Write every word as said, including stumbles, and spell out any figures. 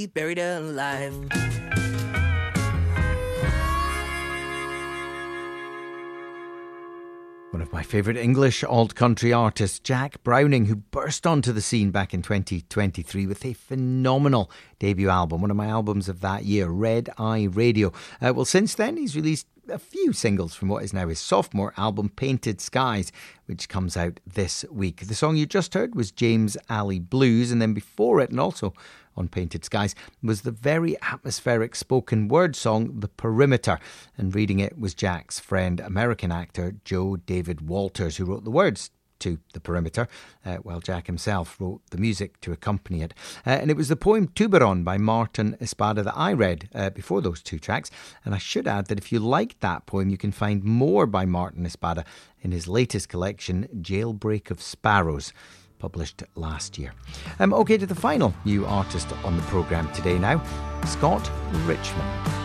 Buried alive. One of my favourite English alt-country artists, Jack Browning, who burst onto the scene back in twenty twenty-three with a phenomenal debut album, one of my albums of that year, Red Eye Radio. Uh, well, since then, he's released a few singles from what is now his sophomore album, Painted Skies, which comes out this week. The song you just heard was James Alley Blues, and then before it, and also on Painted Skies, was the very atmospheric spoken word song The Perimeter, and reading it was Jack's friend, American actor Joe David Walters, who wrote the words to The Perimeter, uh, while Jack himself wrote the music to accompany it. Uh, and it was the poem Tuberon by Martin Espada that I read uh, before those two tracks. And I should add that if you liked that poem, you can find more by Martin Espada in his latest collection, Jailbreak of Sparrows, published last year. Um, OK, to the final new artist on the programme today now, Scott Richmond.